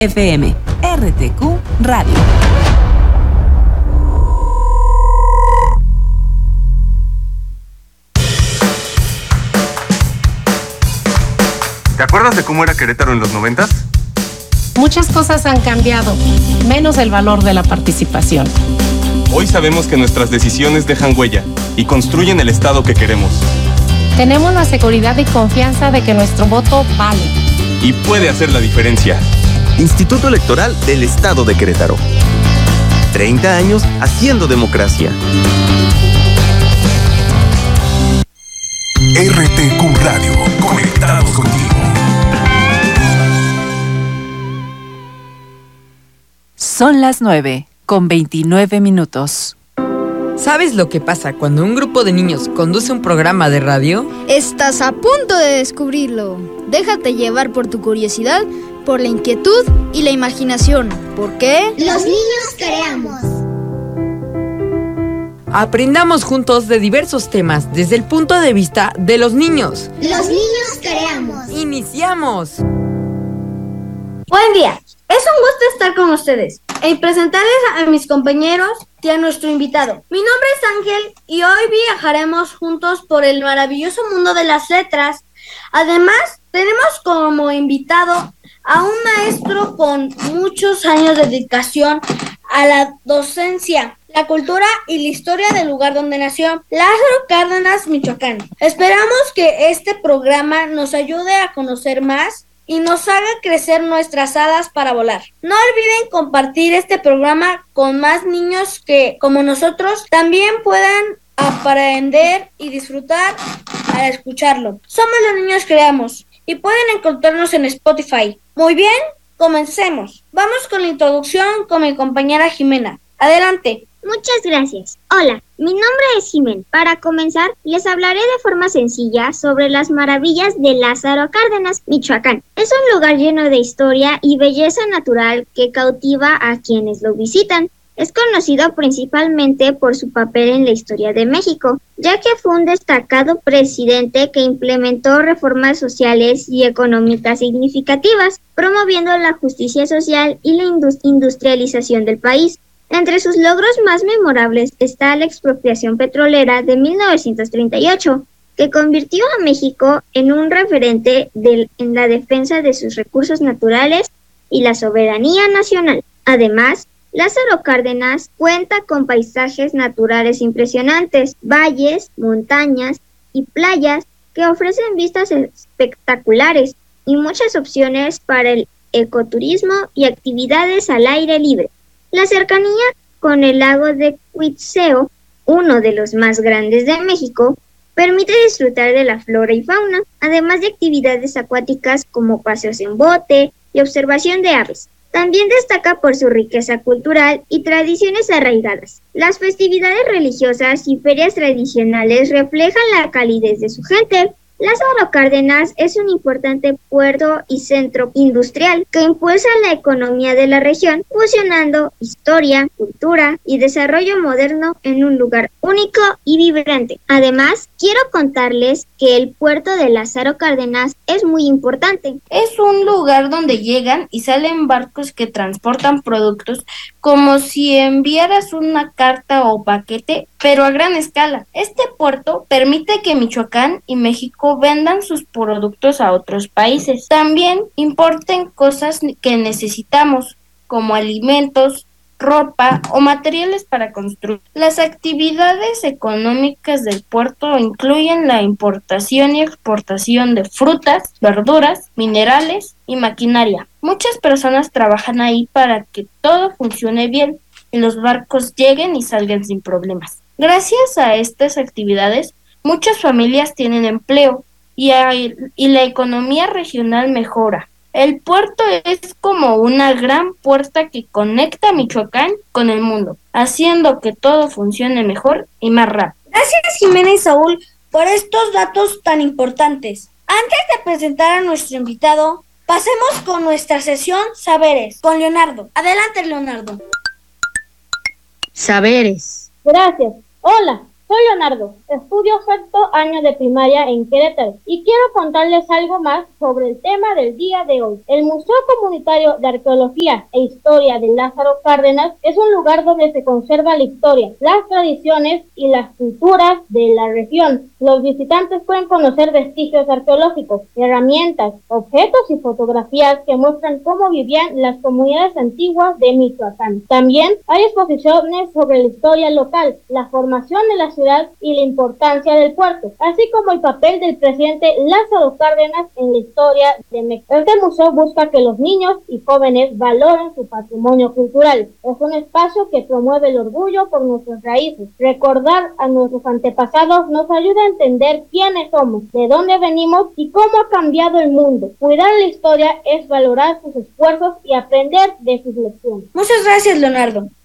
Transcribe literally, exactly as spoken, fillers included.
F M, R T Q Radio. ¿Te acuerdas de cómo era Querétaro en los noventas? Muchas cosas han cambiado, menos el valor de la participación. Hoy sabemos que nuestras decisiones dejan huella y construyen el Estado que queremos. Tenemos la seguridad y confianza de que nuestro voto vale. Y puede hacer la diferencia. Instituto Electoral del Estado de Querétaro. treinta años haciendo democracia. R T Q Radio, conectados contigo. Son las nueve, con veintinueve minutos. ¿Sabes lo que pasa cuando un grupo de niños conduce un programa de radio? Estás a punto de descubrirlo. Déjate llevar por tu curiosidad, por la inquietud y la imaginación. ¿Por qué? Los niños creamos. Aprendamos juntos de diversos temas desde el punto de vista de los niños. Los niños creamos. ¡Iniciamos! Buen día. Es un gusto estar con ustedes y presentarles a mis compañeros y a nuestro invitado. Mi nombre es Ángel y hoy viajaremos juntos por el maravilloso mundo de las letras. Además, tenemos como invitado a un maestro con muchos años de dedicación a la docencia, la cultura y la historia del lugar donde nació, Lázaro Cárdenas, Michoacán. Esperamos que este programa nos ayude a conocer más y nos haga crecer nuestras alas para volar. No olviden compartir este programa con más niños que, como nosotros, también puedan aprender y disfrutar al escucharlo. Somos Los Niños Creamos y pueden encontrarnos en Spotify. Muy bien, comencemos. Vamos con la introducción con mi compañera Jimena. Adelante. Muchas gracias. Hola, mi nombre es Jimena. Para comenzar, les hablaré de forma sencilla sobre las maravillas de Lázaro Cárdenas, Michoacán. Es un lugar lleno de historia y belleza natural que cautiva a quienes lo visitan. Es conocido principalmente por su papel en la historia de México, ya que fue un destacado presidente que implementó reformas sociales y económicas significativas, promoviendo la justicia social y la industrialización del país. Entre sus logros más memorables está la expropiación petrolera de mil novecientos treinta y ocho, que convirtió a México en un referente de, en la defensa de sus recursos naturales y la soberanía nacional. Además, Lázaro Cárdenas cuenta con paisajes naturales impresionantes, valles, montañas y playas que ofrecen vistas espectaculares y muchas opciones para el ecoturismo y actividades al aire libre. La cercanía con el lago de Cuitzeo, uno de los más grandes de México, permite disfrutar de la flora y fauna, además de actividades acuáticas como paseos en bote y observación de aves. También destaca por su riqueza cultural y tradiciones arraigadas. Las festividades religiosas y ferias tradicionales reflejan la calidez de su gente. Lázaro Cárdenas es un importante puerto y centro industrial que impulsa la economía de la región, fusionando historia, cultura y desarrollo moderno en un lugar único y vibrante. Además, quiero contarles que el puerto de Lázaro Cárdenas es muy importante. Es un lugar donde llegan y salen barcos que transportan productos como si enviaras una carta o paquete, pero a gran escala. Este puerto permite que Michoacán y México vendan sus productos a otros países. También importen cosas que necesitamos, como alimentos, ropa o materiales para construir. Las actividades económicas del puerto incluyen la importación y exportación de frutas, verduras, minerales y maquinaria. Muchas personas trabajan ahí para que todo funcione bien y los barcos lleguen y salgan sin problemas. Gracias a estas actividades, muchas familias tienen empleo y, hay, y la economía regional mejora. El puerto es como una gran puerta que conecta Michoacán con el mundo, haciendo que todo funcione mejor y más rápido. Gracias, Jimena y Saúl, por estos datos tan importantes. Antes de presentar a nuestro invitado, pasemos con nuestra sesión Saberes, con Leonardo. Adelante, Leonardo. Saberes. Gracias. Hola, Soy Leonardo, estudio sexto año de primaria en Querétaro y quiero contarles algo más sobre el tema del día de hoy. El Museo Comunitario de Arqueología e Historia de Lázaro Cárdenas es un lugar donde se conserva la historia, las tradiciones y las culturas de la región. Los visitantes pueden conocer vestigios arqueológicos, herramientas, objetos y fotografías que muestran cómo vivían las comunidades antiguas de Michoacán. También hay exposiciones sobre la historia local, la formación de la ciudad y la importancia del puerto, así como el papel del presidente Lázaro Cárdenas en la historia de México. Este museo busca que los niños y jóvenes valoren su patrimonio cultural. Es un espacio que promueve el orgullo por nuestras raíces. Recordar a nuestros antepasados nos ayuda a entender quiénes somos, de dónde venimos y cómo ha cambiado el mundo. Cuidar la historia es valorar sus esfuerzos y aprender de sus lecciones. Muchas gracias, Leonardo.